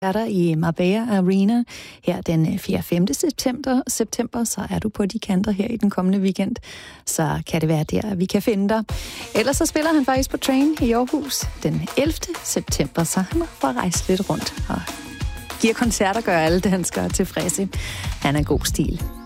er der i Marbella Arena her den 4. og 5. september, så er du på de kanter her i den kommende weekend, så kan det være der, vi kan finde dig. Ellers så spiller han faktisk på Train i Aarhus den 11. september, så han får rejse lidt rundt og giver koncerter og gør alle danskere tilfredse. Han er god stil.